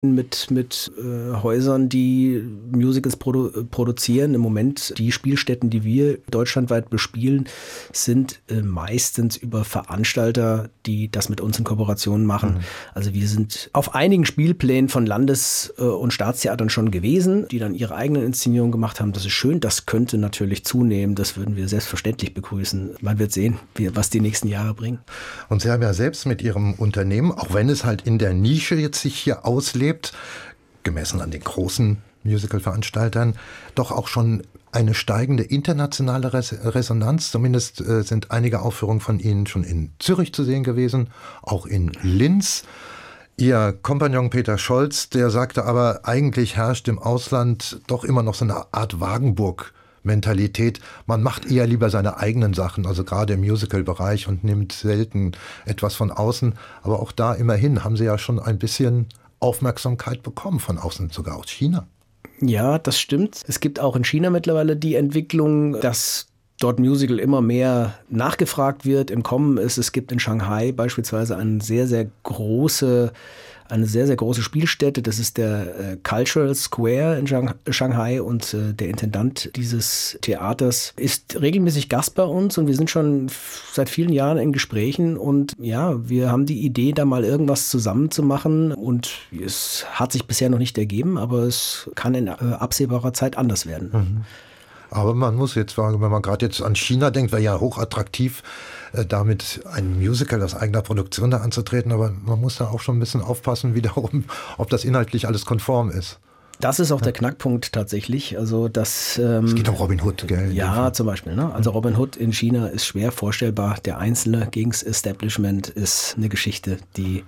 mit Häusern, die Musicals produzieren. Im Moment die Spielstätten, die wir deutschlandweit bespielen, sind meistens über Veranstalter, die das mit uns in Kooperation machen. Also wir sind auf einigen Spielplänen von Landes- und Staatstheatern schon gewesen, die dann ihre eigenen Inszenierungen gemacht haben. Das ist schön, das könnte natürlich zunehmen. Das würden wir selbstverständlich begrüßen. Man wird sehen, was die nächsten Jahre bringen. Und Sie haben ja selbst mit Ihrem Unternehmen, auch wenn es halt in der Nische jetzt sich hier auslebt, gemessen an den großen Musical-Veranstaltern, doch auch schon eine steigende internationale Resonanz. Zumindest sind einige Aufführungen von Ihnen schon in Zürich zu sehen gewesen, auch in Linz. Ihr Kompagnon Peter Scholz, der sagte aber, eigentlich herrscht im Ausland doch immer noch so eine Art Wagenburg-Mentalität. Man macht eher lieber seine eigenen Sachen, also gerade im Musical-Bereich, und nimmt selten etwas von außen. Aber auch da immerhin haben Sie ja schon ein bisschen Aufmerksamkeit bekommen von außen, sogar aus China. Ja, das stimmt. Es gibt auch in China mittlerweile die Entwicklung, dass dort Musical immer mehr nachgefragt wird, im Kommen ist. Es gibt in Shanghai beispielsweise eine sehr, sehr große Spielstätte. Das ist der Cultural Square in Shanghai, und der Intendant dieses Theaters ist regelmäßig Gast bei uns, und wir sind schon seit vielen Jahren in Gesprächen, und ja, wir haben die Idee, da mal irgendwas zusammen zu machen, und es hat sich bisher noch nicht ergeben, aber es kann in absehbarer Zeit anders werden. Aber man muss jetzt sagen, wenn man gerade jetzt an China denkt, wäre ja hochattraktiv, damit ein Musical aus eigener Produktion da anzutreten. Aber man muss da auch schon ein bisschen aufpassen, wiederum, ob das inhaltlich alles konform ist. Das ist auch der Knackpunkt tatsächlich. Also es geht um Robin Hood, gell? Ja, zum Beispiel. Ne? Also Robin Hood in China ist schwer vorstellbar. Der Einzelne gegens Establishment ist eine Geschichte, die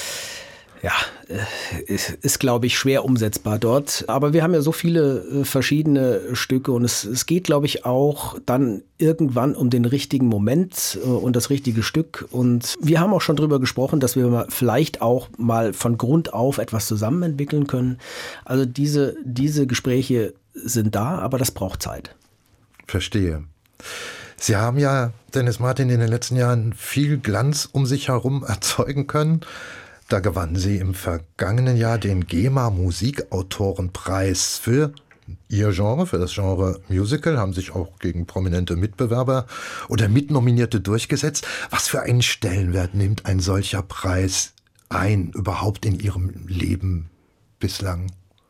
ist, glaube ich, schwer umsetzbar dort. Aber wir haben ja so viele verschiedene Stücke, und es geht, glaube ich, auch dann irgendwann um den richtigen Moment und das richtige Stück. Und wir haben auch schon drüber gesprochen, dass wir vielleicht auch mal von Grund auf etwas zusammen entwickeln können. Also diese Gespräche sind da, aber das braucht Zeit. Verstehe. Sie haben ja, Dennis Martin, in den letzten Jahren viel Glanz um sich herum erzeugen können. Da gewannen Sie im vergangenen Jahr den GEMA-Musikautorenpreis für Ihr Genre, für das Genre Musical, haben sich auch gegen prominente Mitbewerber oder Mitnominierte durchgesetzt. Was für einen Stellenwert nimmt ein solcher Preis ein, überhaupt in Ihrem Leben bislang?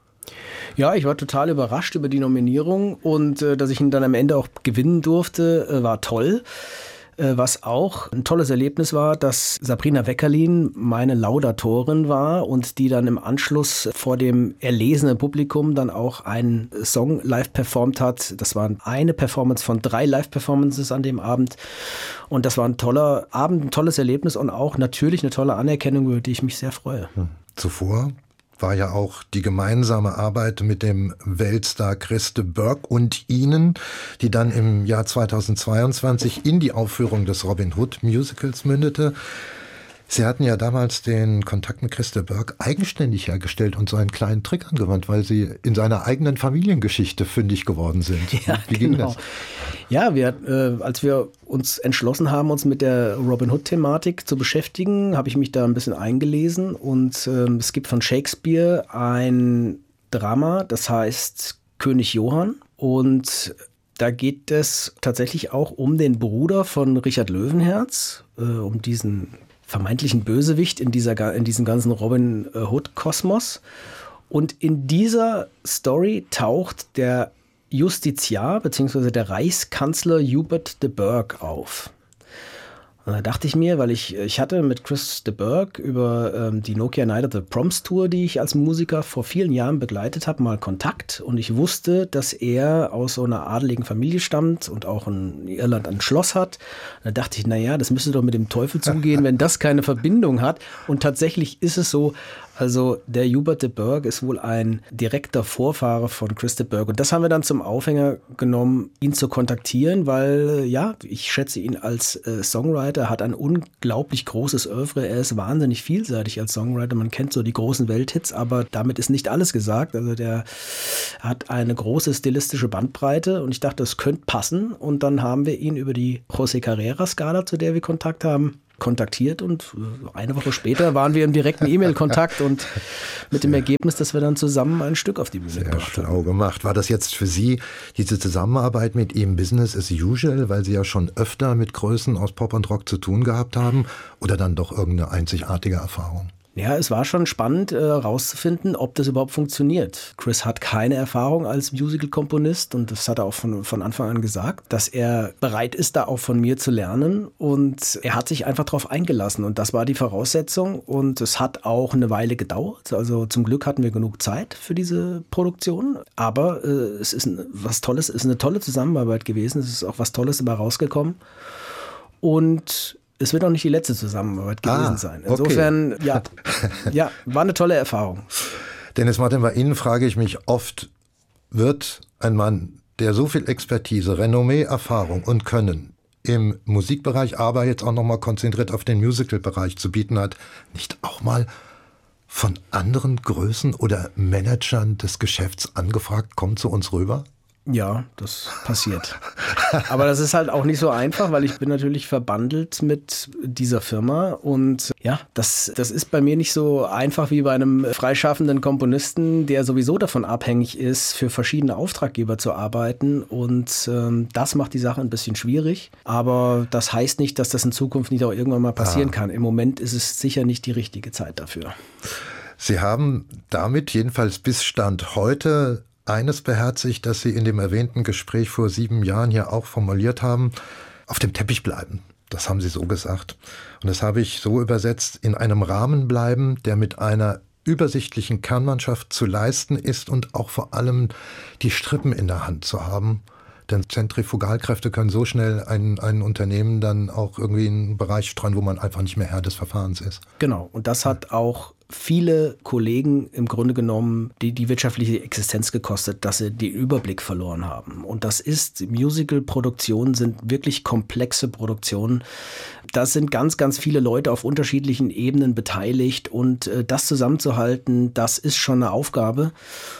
Ja, ich war total überrascht über die Nominierung, und dass ich ihn dann am Ende auch gewinnen durfte, war toll. Was auch ein tolles Erlebnis war, dass Sabrina Weckerlin meine Laudatorin war und die dann im Anschluss vor dem erlesenen Publikum dann auch einen Song live performt hat. Das war eine Performance von 3 Live-Performances an dem Abend, und das war ein toller Abend, ein tolles Erlebnis und auch natürlich eine tolle Anerkennung, über die ich mich sehr freue. Zuvor war ja auch die gemeinsame Arbeit mit dem Weltstar Chris de Burgh und Ihnen, die dann im Jahr 2022 in die Aufführung des Robin Hood Musicals mündete. Sie hatten ja damals den Kontakt mit Chris de Burgh eigenständig hergestellt und so einen kleinen Trick angewandt, weil Sie in seiner eigenen Familiengeschichte fündig geworden sind. Ja, Wie ging das? Ja, als wir uns entschlossen haben, uns mit der Robin Hood-Thematik zu beschäftigen, habe ich mich da ein bisschen eingelesen, und es gibt von Shakespeare ein Drama, das heißt König Johann, und da geht es tatsächlich auch um den Bruder von Richard Löwenherz, um diesen vermeintlichen Bösewicht in diesem ganzen Robin Hood-Kosmos. Und in dieser Story taucht der Justiziar bzw. der Reichskanzler Hubert de Burgh auf. Und da dachte ich mir, weil ich hatte mit Chris de Burgh über die Nokia Night of the Proms Tour, die ich als Musiker vor vielen Jahren begleitet habe, mal Kontakt. Und ich wusste, dass er aus so einer adeligen Familie stammt und auch in Irland ein Schloss hat. Da dachte ich, naja, das müsste doch mit dem Teufel zugehen, wenn das keine Verbindung hat. Und tatsächlich ist es so. Also der Hubert de Burgh ist wohl ein direkter Vorfahre von Chris de Burgh. Und das haben wir dann zum Aufhänger genommen, ihn zu kontaktieren, weil ja, ich schätze ihn als Songwriter, hat ein unglaublich großes Oeuvre. Er ist wahnsinnig vielseitig als Songwriter. Man kennt so die großen Welthits, aber damit ist nicht alles gesagt. Also der hat eine große stilistische Bandbreite, und ich dachte, das könnte passen. Und dann haben wir ihn über die José Carrera-Skala, zu der wir Kontakt haben, kontaktiert und eine Woche später waren wir im direkten E-Mail-Kontakt und mit dem Ergebnis, dass wir dann zusammen ein Stück auf die Bühne gebracht haben. Schlau gemacht. War das jetzt für Sie diese Zusammenarbeit mit ihm Business as usual, weil Sie ja schon öfter mit Größen aus Pop und Rock zu tun gehabt haben, oder dann doch irgendeine einzigartige Erfahrung? Ja, es war schon spannend herauszufinden, ob das überhaupt funktioniert. Chris hat keine Erfahrung als Musical-Komponist und das hat er auch von Anfang an gesagt, dass er bereit ist, da auch von mir zu lernen, und er hat sich einfach darauf eingelassen und das war die Voraussetzung, und es hat auch eine Weile gedauert. Also zum Glück hatten wir genug Zeit für diese Produktion, aber es ist was Tolles, es ist eine tolle Zusammenarbeit gewesen, es ist auch was Tolles dabei rausgekommen und es wird auch nicht die letzte Zusammenarbeit gewesen sein. Insofern, okay. ja, war eine tolle Erfahrung. Dennis Martin, bei Ihnen frage ich mich oft, wird ein Mann, der so viel Expertise, Renommee, Erfahrung und Können im Musikbereich, aber jetzt auch nochmal konzentriert auf den Musical-Bereich zu bieten hat, nicht auch mal von anderen Größen oder Managern des Geschäfts angefragt, kommt zu uns rüber? Ja, das passiert. Aber das ist halt auch nicht so einfach, weil ich bin natürlich verbandelt mit dieser Firma und ja, das ist bei mir nicht so einfach wie bei einem freischaffenden Komponisten, der sowieso davon abhängig ist, für verschiedene Auftraggeber zu arbeiten, und das macht die Sache ein bisschen schwierig, aber das heißt nicht, dass das in Zukunft nicht auch irgendwann mal passieren kann. Im Moment ist es sicher nicht die richtige Zeit dafür. Sie haben damit jedenfalls bis Stand heute eines beherzigt, das Sie in dem erwähnten Gespräch vor 7 Jahren hier auch formuliert haben: auf dem Teppich bleiben. Das haben Sie so gesagt. Und das habe ich so übersetzt: in einem Rahmen bleiben, der mit einer übersichtlichen Kernmannschaft zu leisten ist und auch vor allem die Strippen in der Hand zu haben. Denn Zentrifugalkräfte können so schnell ein Unternehmen dann auch irgendwie in einen Bereich streuen, wo man einfach nicht mehr Herr des Verfahrens ist. Genau, und das hat auch viele Kollegen im Grunde genommen die wirtschaftliche Existenz gekostet, dass sie den Überblick verloren haben. Und das ist, Musical-Produktionen sind wirklich komplexe Produktionen. Da sind ganz, ganz viele Leute auf unterschiedlichen Ebenen beteiligt, und das zusammenzuhalten, das ist schon eine Aufgabe.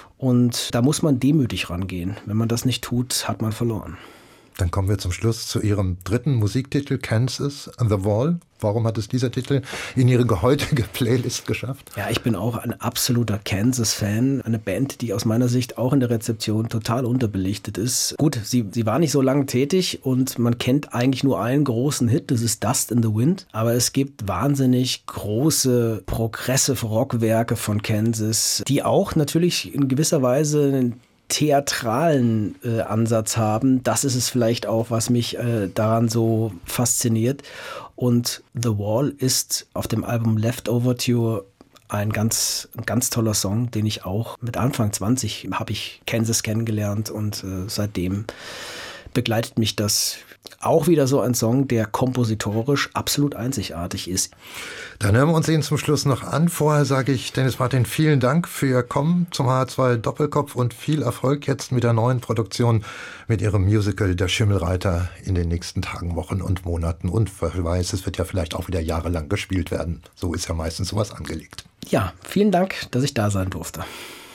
Und da muss man demütig rangehen. Wenn man das nicht tut, hat man verloren. Dann kommen wir zum Schluss zu Ihrem dritten Musiktitel, Kansas, The Wall. Warum hat es dieser Titel in Ihre heutige Playlist geschafft? Ja, ich bin auch ein absoluter Kansas-Fan. Eine Band, die aus meiner Sicht auch in der Rezeption total unterbelichtet ist. Gut, sie war nicht so lange tätig und man kennt eigentlich nur einen großen Hit, das ist Dust in the Wind. Aber es gibt wahnsinnig große Progressive Rockwerke von Kansas, die auch natürlich in gewisser Weise einen theatralen Ansatz haben. Das ist es vielleicht auch, was mich daran so fasziniert. Und The Wall ist auf dem Album Leftover Tour ein ganz toller Song, den ich auch mit Anfang 20 habe ich Kansas kennengelernt, und seitdem begleitet mich das. Auch wieder so ein Song, der kompositorisch absolut einzigartig ist. Dann hören wir uns ihn zum Schluss noch an. Vorher sage ich Dennis Martin vielen Dank für Ihr Kommen zum HR2 Doppelkopf und viel Erfolg jetzt mit der neuen Produktion, mit Ihrem Musical Der Schimmelreiter in den nächsten Tagen, Wochen und Monaten. Und wer weiß, es wird ja vielleicht auch wieder jahrelang gespielt werden. So ist ja meistens sowas angelegt. Ja, vielen Dank, dass ich da sein durfte.